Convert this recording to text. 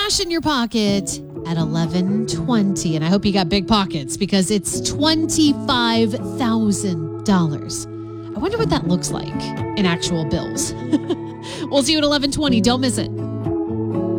cash in your pocket at $11.20. And I hope you got big pockets because it's $25,000. I wonder what that looks like in actual bills. We'll see you at 11:20. Don't miss it.